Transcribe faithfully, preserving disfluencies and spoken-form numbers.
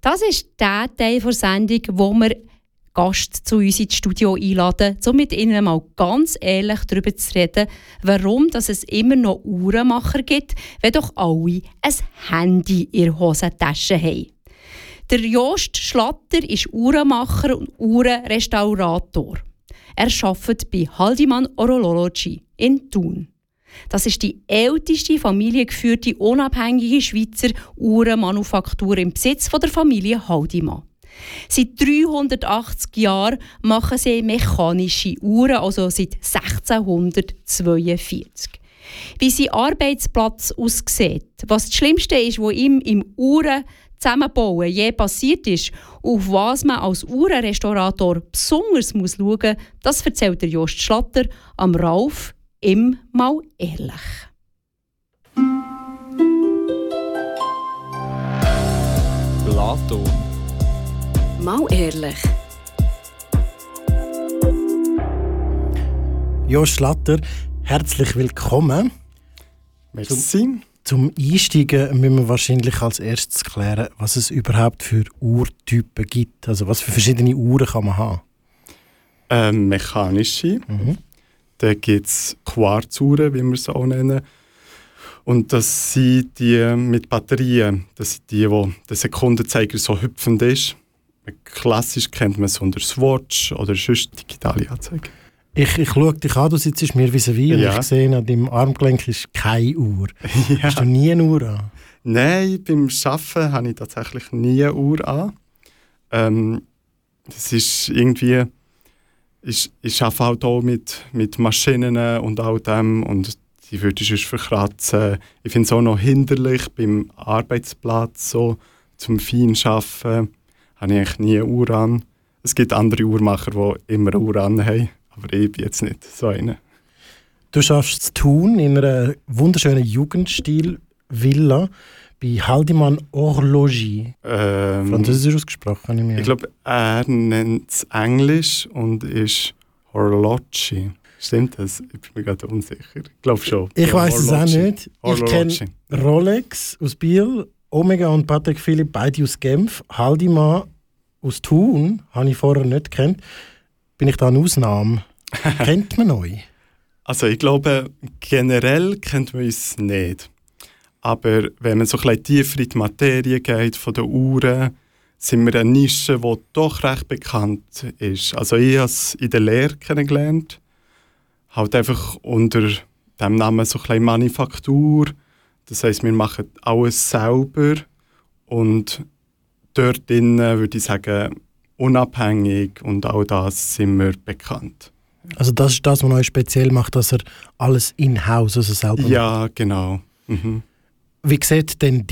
Das ist der Teil der Sendung, wo wir Gast zu uns ins Studio einladen, um mit ihnen mal ganz ehrlich darüber zu reden, warum dass es immer noch Uhrenmacher gibt, wenn doch alle ein Handy in der Hosentasche haben. Der Jost Schlatter ist Uhrenmacher und Uhrenrestaurator. Er arbeitet bei Haldimann Orology in Thun. Das ist die älteste familiengeführte, unabhängige Schweizer Uhrenmanufaktur im Besitz von der Familie Haldimann. Seit dreihundertachtzig Jahren machen sie mechanische Uhren, also seit sechzehnhundertzweiundvierzig. Wie sein Arbeitsplatz aussieht, was das Schlimmste ist, was ihm im Uhren zusammenbauen je passiert ist, auf was man als Uhrenrestaurator besonders muss schauen muss, das erzählt der Jost Schlatter am Ralf im «Mal ehrlich». Plato. «Mal ehrlich». Jost Schlatter, herzlich willkommen. Merci. Zum, zum Einsteigen müssen wir wahrscheinlich als erstes klären, was es überhaupt für Uhrtypen gibt. Also was für verschiedene Uhren kann man haben? Ähm, mechanische. Mhm. Da gibt es Quarzuhren, wie wir es auch nennen. Und das sind die mit Batterien. Das sind die, wo der Sekundenzeiger so hüpfend ist. Klassisch kennt man es unter Swatch oder sonst digitale Anzeigen. Ich, ich schaue dich an, du sitzt mir vis-à-vis Ja. und ich sehe, an deinem Armgelenk ist keine Uhr. Ja. Hast du nie eine Uhr an? Nein, beim Arbeiten habe ich tatsächlich nie eine Uhr an. Ähm, das ist irgendwie... Ich, ich arbeite halt auch mit, mit Maschinen und all dem und die würde ich sonst verkratzen. Ich finde es auch noch hinderlich beim Arbeitsplatz, so zum Feinarbeiten habe ich eigentlich nie eine Uhr an. Es gibt andere Uhrmacher, die immer eine Uhr an haben, aber ich bin jetzt nicht so eine. Du arbeitest in Thun in einer wunderschönen Jugendstil-Villa bei Haldimann Orology. Ähm, Französisch ausgesprochen, nehme ich an. Ich glaube, er nennt es Englisch und ist Horloge. Stimmt das? Ich bin mir gerade unsicher. Ich glaube schon. Ich Ja, weiss es auch Horloge. nicht. Ich kenne Horloge. Rolex aus Biel, Omega und Patek Philippe, beide aus Genf. Haldimann aus Thun habe ich vorher nicht gekannt. Bin ich da eine Ausnahme? Kennt man euch? Also ich glaube, generell kennt man uns nicht. Aber wenn man so ein bisschen tiefer in die Materie geht von den Uhren, sind wir eine Nische, die doch recht bekannt ist. Also ich habe es in der Lehre kennengelernt, halt einfach unter dem Namen so ein bisschen Manufaktur. Das heisst, wir machen alles selber und dort drinnen würde ich sagen, unabhängig und all das sind wir bekannt. Also das ist das, was euch speziell macht, dass ihr alles in-house, also selber macht. Ja, genau. Mhm. Wie sieht denn